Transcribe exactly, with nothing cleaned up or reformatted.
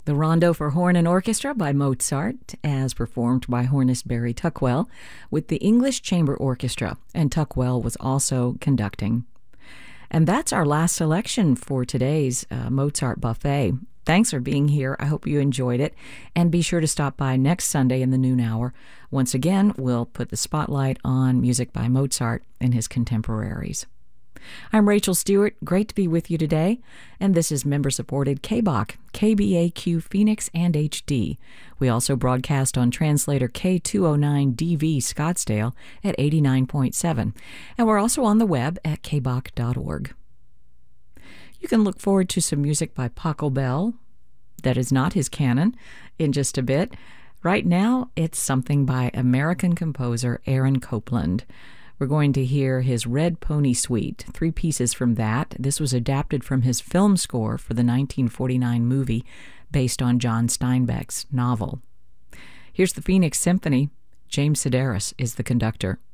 The Rondo for Horn and Orchestra by Mozart, as performed by hornist Barry Tuckwell, with the English Chamber Orchestra, and Tuckwell was also conducting. And that's our last selection for today's uh, Mozart Buffet. Thanks for being here. I hope you enjoyed it. And be sure to stop by next Sunday in the noon hour. Once again, we'll put the spotlight on music by Mozart and his contemporaries. I'm Rachel Stewart. Great to be with you today. And this is member-supported K B A Q, K B A Q Phoenix and H D. We also broadcast on translator K two oh nine D V Scottsdale at eighty-nine point seven. And we're also on the web at k b a q dot org. You can look forward to some music by Pachelbel. Bell. That is not his canon in just a bit. Right now, it's something by American composer Aaron Copland. We're going to hear his Red Pony Suite, three pieces from that. This was adapted from his film score for the nineteen forty-nine movie based on John Steinbeck's novel. Here's the Phoenix Symphony. James Sedaris is the conductor.